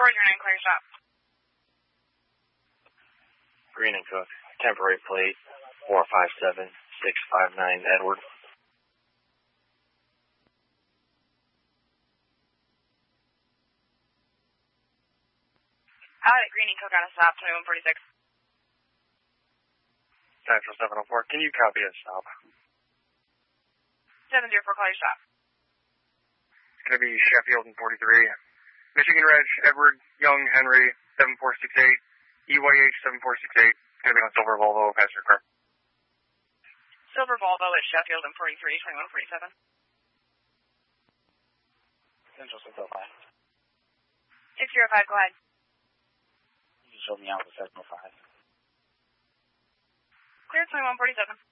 409, clear stop. Green and Cook, temporary plate 457659 Edward. Out at Green and Cook on a stop, 2146. Central 704, can you copy a stop? 704, call your stop. It's going to be Sheffield and 43. Michigan Reg, Edward, Young, Henry, 7468, EYH 7468. It's going to be on Silver Volvo, passenger car. Silver Volvo at Sheffield and 43, 2147. Central 605. 605, go ahead. You can show me out with 705. Clear 2147.